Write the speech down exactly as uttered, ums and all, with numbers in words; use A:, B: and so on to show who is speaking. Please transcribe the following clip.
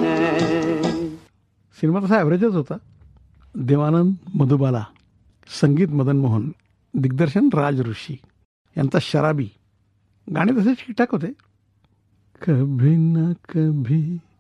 A: है.
B: सिनेमा तसा ॲव्हरेजच होता. देवानंद, मधुबाला, संगीत मदन मोहन, दिग्दर्शन राज ऋषी यांचा शराबी. गाणे तसे ठीकठाक होते. कभी ना कभी